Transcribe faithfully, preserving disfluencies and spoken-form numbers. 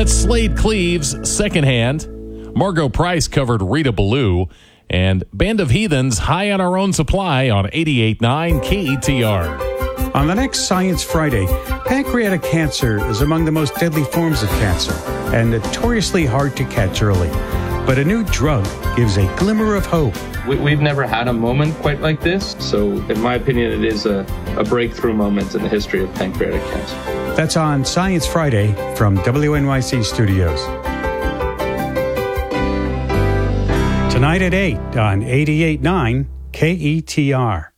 That's Slade Cleaves, Secondhand. Margot Price covered Rita Ballou. And Band of Heathens, High on Our Own Supply on eighty-eight point nine K E T R. On the next Science Friday, pancreatic cancer is among the most deadly forms of cancer and notoriously hard to catch early. But a new drug gives a glimmer of hope. We, we've never had a moment quite like this, so in my opinion, it is a, a breakthrough moment in the history of pancreatic cancer. That's on Science Friday from W N Y C Studios. Tonight at eight on eighty-eight point nine K E T R.